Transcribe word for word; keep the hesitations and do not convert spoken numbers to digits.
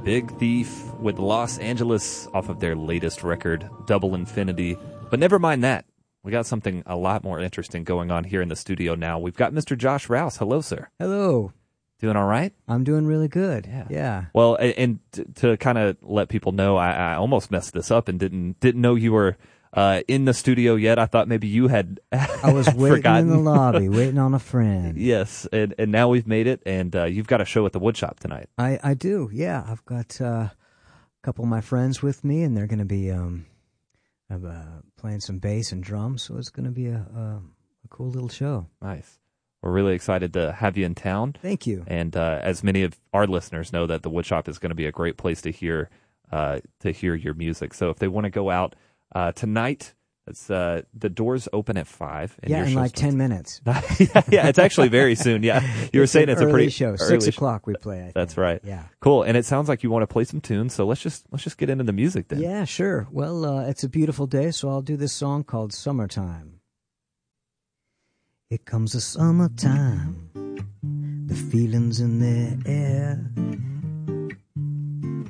Big Thief with Los Angeles off of their latest record, Double Infinity. But never mind that. We got something a lot more interesting going on here in the studio now. We've got Mister Josh Rouse. Hello, sir. Hello. Doing all right? I'm doing really good. Yeah. Yeah. Well, and, and t- to kind of let people know, I, I almost messed this up and didn't didn't know you were uh, in the studio yet. I thought maybe you had I was waiting forgotten. in the lobby, waiting on a friend. Yes, and, and now we've made it, and uh, you've got a show at the Woodshop tonight. I, I do, yeah. I've got uh, a couple of my friends with me, and they're going to be um, uh, playing some bass and drums, so it's going to be a, a, a cool little show. Nice. We're really excited to have you in town. Thank you. And uh, as many of our listeners know, that the Woodshop is going to be a great place to hear uh, to hear your music. So if they want to go out uh, tonight, it's uh, the doors open at five. And yeah, your in like starts... ten minutes. yeah, yeah, it's actually very soon. Yeah, you were it's saying it's early a pretty show. early Six sh- o'clock we play. I think. That's right. Yeah, cool. And it sounds like you want to play some tunes. So let's just let's just get into the music then. Yeah, sure. Well, uh, it's a beautiful day, so I'll do this song called "Summertime." Here comes the summertime, the feeling's in the air.